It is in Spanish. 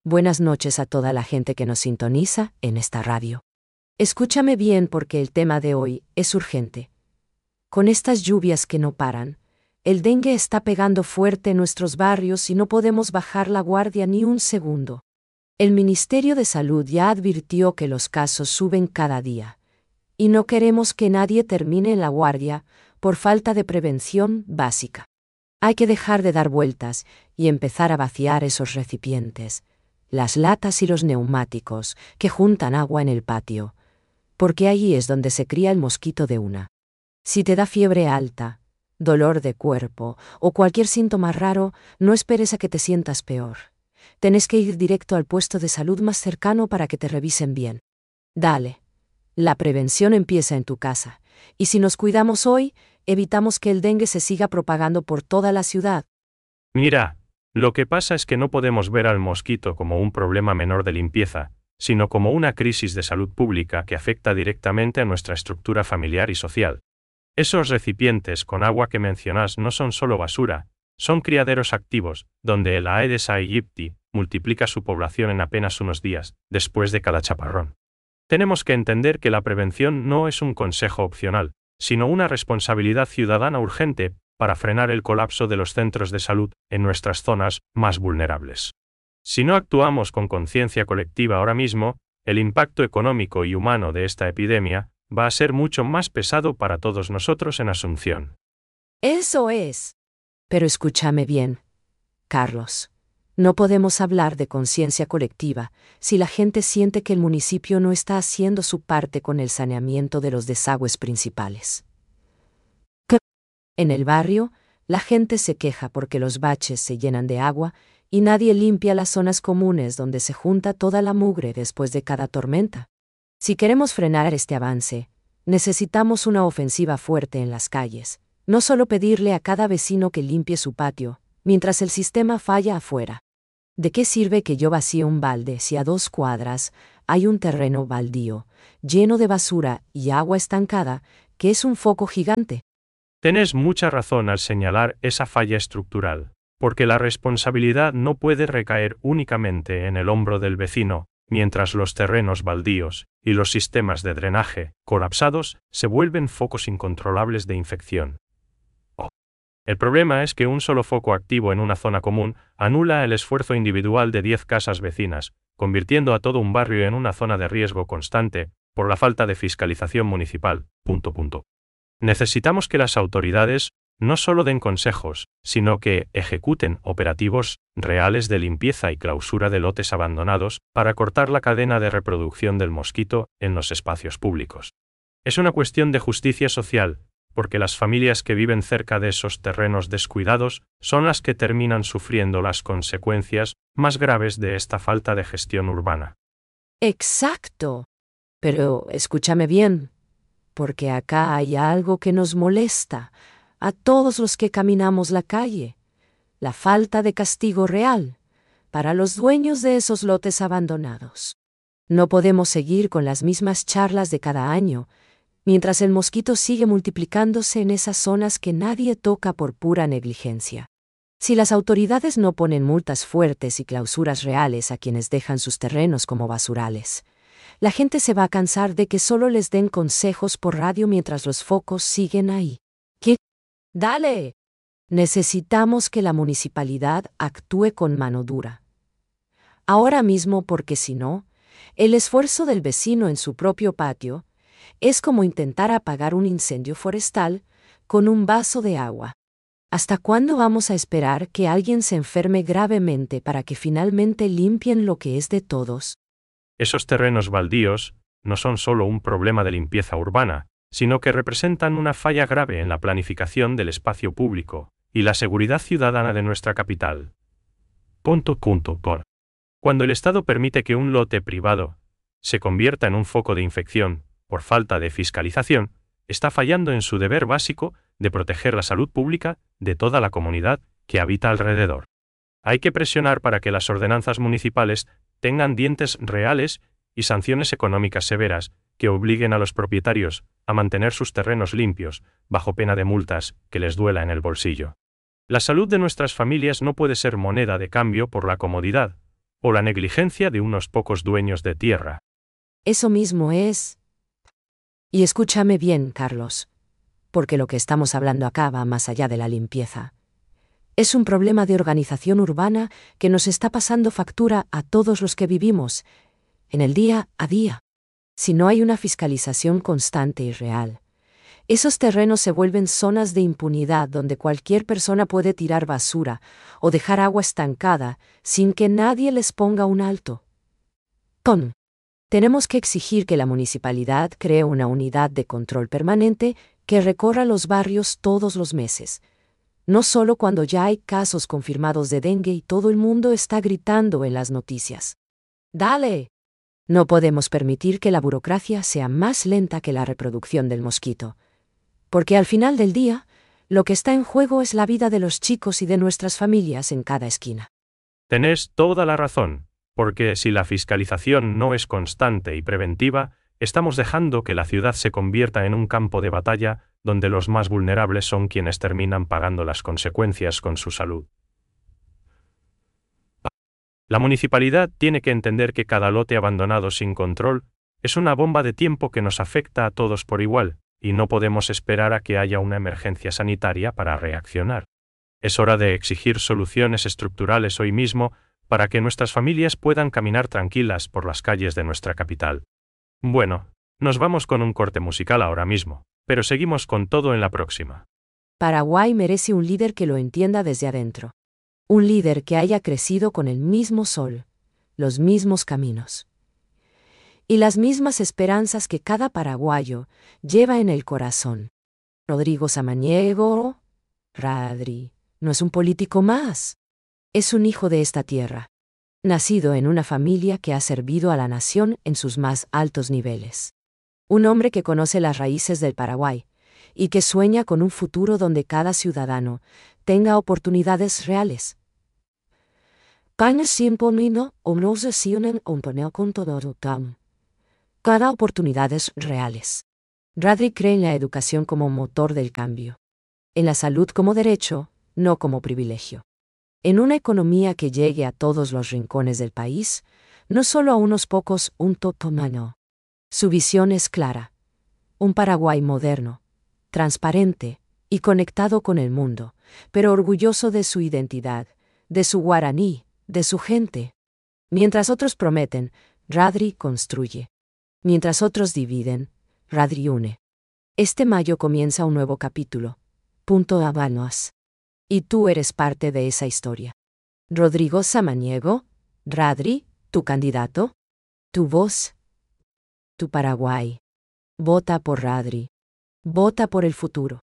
Buenas noches a toda la gente que nos sintoniza en esta radio. Escúchame bien porque el tema de hoy es urgente. Con estas lluvias que no paran, el dengue está pegando fuerte en nuestros barrios y no podemos bajar la guardia ni un segundo. El Ministerio de Salud ya advirtió que los casos suben cada día, y no queremos que nadie termine en la guardia por falta de prevención básica. Hay que dejar de dar vueltas y empezar a vaciar esos recipientes, las latas y los neumáticos que juntan agua en el patio, porque ahí es donde se cría el mosquito de una. Si te da fiebre alta, dolor de cuerpo o cualquier síntoma raro, no esperes a que te sientas peor. Tenés que ir directo al puesto de salud más cercano para que te revisen bien. Dale. La prevención empieza en tu casa, y si nos cuidamos hoy, evitamos que el dengue se siga propagando por toda la ciudad. Mira, lo que pasa es que no podemos ver al mosquito como un problema menor de limpieza, sino como una crisis de salud pública que afecta directamente a nuestra estructura familiar y social. Esos recipientes con agua que mencionas no son solo basura, son criaderos activos, donde el Aedes aegypti multiplica su población en apenas unos días, después de cada chaparrón. Tenemos que entender que la prevención no es un consejo opcional, sino una responsabilidad ciudadana urgente para frenar el colapso de los centros de salud en nuestras zonas más vulnerables. Si no actuamos con conciencia colectiva ahora mismo, el impacto económico y humano de esta epidemia va a ser mucho más pesado para todos nosotros en Asunción. Eso es. Pero escúchame bien, Carlos. No podemos hablar de conciencia colectiva si la gente siente que el municipio no está haciendo su parte con el saneamiento de los desagües principales. En el barrio, la gente se queja porque los baches se llenan de agua y nadie limpia las zonas comunes donde se junta toda la mugre después de cada tormenta. Si queremos frenar este avance, necesitamos una ofensiva fuerte en las calles, no solo pedirle a cada vecino que limpie su patio, mientras el sistema falla afuera. ¿De qué sirve que yo vacíe un balde si a 2 cuadras hay un terreno baldío, lleno de basura y agua estancada, que es un foco gigante? Tenés mucha razón al señalar esa falla estructural, porque la responsabilidad no puede recaer únicamente en el hombro del vecino, mientras los terrenos baldíos y los sistemas de drenaje colapsados se vuelven focos incontrolables de infección. El problema es que un solo foco activo en una zona común anula el esfuerzo individual de 10 casas vecinas, convirtiendo a todo un barrio en una zona de riesgo constante por la falta de fiscalización municipal. Necesitamos que las autoridades no solo den consejos, sino que ejecuten operativos reales de limpieza y clausura de lotes abandonados para cortar la cadena de reproducción del mosquito en los espacios públicos. Es una cuestión de justicia social, porque las familias que viven cerca de esos terrenos descuidados son las que terminan sufriendo las consecuencias más graves de esta falta de gestión urbana. Exacto. Pero escúchame bien, porque acá hay algo que nos molesta a todos los que caminamos la calle: la falta de castigo real para los dueños de esos lotes abandonados. No podemos seguir con las mismas charlas de cada año, mientras el mosquito sigue multiplicándose en esas zonas que nadie toca por pura negligencia. Si las autoridades no ponen multas fuertes y clausuras reales a quienes dejan sus terrenos como basurales, la gente se va a cansar de que solo les den consejos por radio mientras los focos siguen ahí. ¿Qué? ¡Dale! Necesitamos que la municipalidad actúe con mano dura. Ahora mismo, porque si no, el esfuerzo del vecino en su propio patio es como intentar apagar un incendio forestal con un vaso de agua. ¿Hasta cuándo vamos a esperar que alguien se enferme gravemente para que finalmente limpien lo que es de todos? Esos terrenos baldíos no son solo un problema de limpieza urbana, sino que representan una falla grave en la planificación del espacio público y la seguridad ciudadana de nuestra capital. Cuando el Estado permite que un lote privado se convierta en un foco de infección por falta de fiscalización, está fallando en su deber básico de proteger la salud pública de toda la comunidad que habita alrededor. Hay que presionar para que las ordenanzas municipales tengan dientes reales y sanciones económicas severas que obliguen a los propietarios a mantener sus terrenos limpios, bajo pena de multas que les duela en el bolsillo. La salud de nuestras familias no puede ser moneda de cambio por la comodidad, o la negligencia de unos pocos dueños de tierra. Eso mismo es. Y escúchame bien, Carlos, porque lo que estamos hablando acá va más allá de la limpieza. Es un problema de organización urbana que nos está pasando factura a todos los que vivimos, en el día a día. Si no hay una fiscalización constante y real, esos terrenos se vuelven zonas de impunidad donde cualquier persona puede tirar basura o dejar agua estancada sin que nadie les ponga un alto. Tenemos que exigir que la municipalidad cree una unidad de control permanente que recorra los barrios todos los meses. No solo cuando ya hay casos confirmados de dengue y todo el mundo está gritando en las noticias. ¡Dale! No podemos permitir que la burocracia sea más lenta que la reproducción del mosquito. Porque al final del día, lo que está en juego es la vida de los chicos y de nuestras familias en cada esquina. Tenés toda la razón, porque si la fiscalización no es constante y preventiva, estamos dejando que la ciudad se convierta en un campo de batalla donde los más vulnerables son quienes terminan pagando las consecuencias con su salud. La municipalidad tiene que entender que cada lote abandonado sin control es una bomba de tiempo que nos afecta a todos por igual, y no podemos esperar a que haya una emergencia sanitaria para reaccionar. Es hora de exigir soluciones estructurales hoy mismo para que nuestras familias puedan caminar tranquilas por las calles de nuestra capital. Bueno, nos vamos con un corte musical ahora mismo, pero seguimos con todo en la próxima. Paraguay merece un líder que lo entienda desde adentro. Un líder que haya crecido con el mismo sol, los mismos caminos y las mismas esperanzas que cada paraguayo lleva en el corazón. Rodrigo Samaniego, Radri, no es un político más. Es un hijo de esta tierra, nacido en una familia que ha servido a la nación en sus más altos niveles. Un hombre que conoce las raíces del Paraguay y que sueña con un futuro donde cada ciudadano tenga oportunidades reales. Cada oportunidades reales. Radri cree en la educación como motor del cambio. En la salud como derecho, no como privilegio. En una economía que llegue a todos los rincones del país, no solo a unos pocos, un totomano. Su visión es clara. Un Paraguay moderno, transparente y conectado con el mundo, pero orgulloso de su identidad, de su guaraní, de su gente. Mientras otros prometen, Radri construye. Mientras otros dividen, Radri une. Este mayo comienza un nuevo capítulo. Habanos. Y tú eres parte de esa historia. Rodrigo Samaniego, Radri, tu candidato, tu voz, tu Paraguay. Vota por Radri. Vota por el futuro.